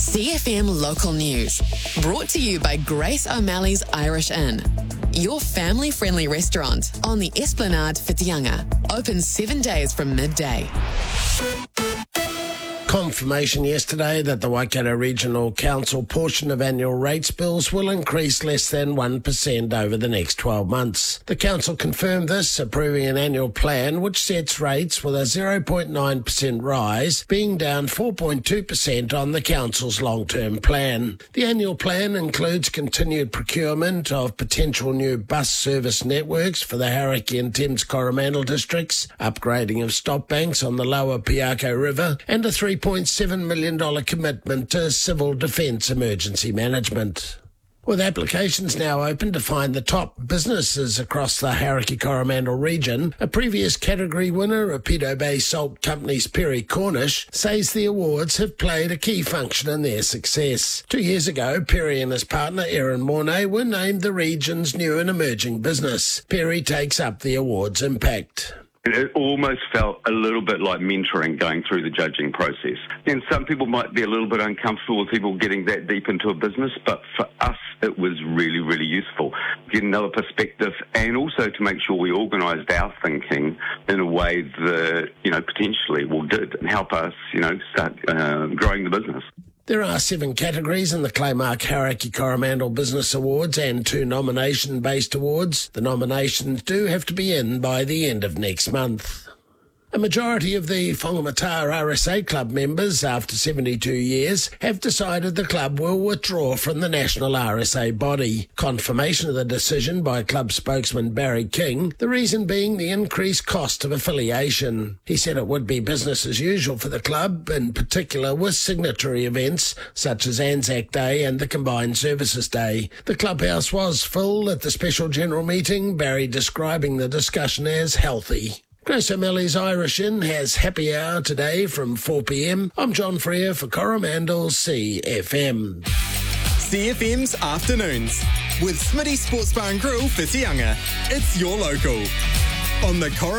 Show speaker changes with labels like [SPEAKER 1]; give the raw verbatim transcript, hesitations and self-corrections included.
[SPEAKER 1] C F M Local News, brought to you by Grace O'Malley's Irish Inn, your family-friendly restaurant on the Esplanade Whitianga, open seven days from midday.
[SPEAKER 2] Confirmation yesterday that the Waikato Regional Council portion of annual rates bills will increase less than one percent over the next twelve months. The Council confirmed this, approving an annual plan which sets rates with a zero point nine percent rise, being down four point two percent on the Council's long-term plan. The annual plan includes continued procurement of potential new bus service networks for the Hauraki and Thames Coromandel districts, upgrading of stop banks on the lower Piako River, and a three point seven million dollars commitment to civil defence emergency management. With applications now open to find the top businesses across the Hauraki Coromandel region, a previous category winner, Rapido Bay Salt Company's Perry Cornish, says the awards have played a key function in their success. Two years ago, Perry and his partner Erin Mornay were named the region's new and emerging business. Perry takes up the award's impact.
[SPEAKER 3] It almost felt a little bit like mentoring going through the judging process. And some people might be a little bit uncomfortable with people getting that deep into a business, but for us it was really, really useful. Get another perspective, and also to make sure we organised our thinking in a way that, you know, potentially will did help us, you know, start uh, growing the business.
[SPEAKER 2] There are seven categories in the Claymark Hauraki Coromandel Business Awards and two nomination-based awards. The nominations do have to be in by the end of next month. A majority of the Whangamata R S A Club members, after seventy-two years, have decided the club will withdraw from the national R S A body. Confirmation of the decision by club spokesman Barry King, the reason being the increased cost of affiliation. He said it would be business as usual for the club, in particular with signatory events such as Anzac Day and the Combined Services Day. The clubhouse was full at the special general meeting, Barry describing the discussion as healthy. Grace O'Malley's Irish Inn has happy hour today from four p m. I'm John Freer for Coromandel C F M.
[SPEAKER 4] C F M's Afternoons with Smitty Sports Bar and Grill, Whitianga. It's your local. On the Coromandel